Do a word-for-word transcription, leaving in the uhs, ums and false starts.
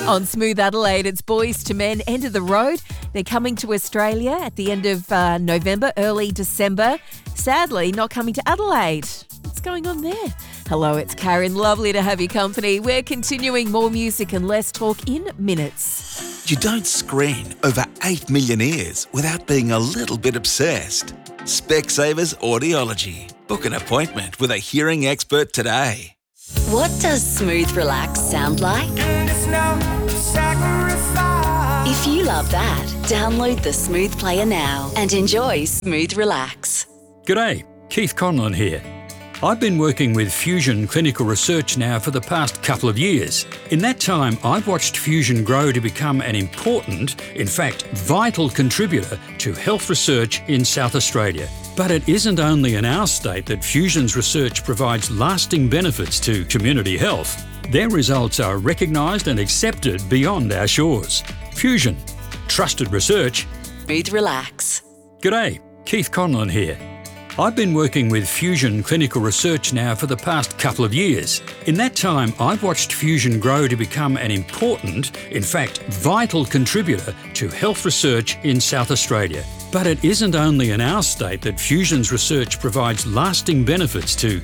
On Smooth Adelaide, it's Boys to Men, End of the Road. They're coming to Australia at the end of uh, November, early December. Sadly, not coming to Adelaide. What's going on there? Hello, it's Karen. Lovely to have your company. We're continuing more music and less talk in minutes. You don't screen over eight million ears without being a little bit obsessed. Specsavers Audiology. Book an appointment with a hearing expert today. What does Smooth Relax sound like? If you love that, download the Smooth Player now and enjoy Smooth Relax. G'day, Keith Conlon here. I've been working with Fusion Clinical Research now for the past couple of years. In that time, I've watched Fusion grow to become an important, in fact, vital contributor to health research in South Australia. But it isn't only in our state that Fusion's research provides lasting benefits to community health. Their results are recognised and accepted beyond our shores. Fusion. Trusted research. Smooth Relax. G'day, Keith Conlon here. I've been working with Fusion Clinical Research now for the past couple of years. In that time, I've watched Fusion grow to become an important, in fact, vital contributor to health research in South Australia. But it isn't only in our state that Fusion's research provides lasting benefits to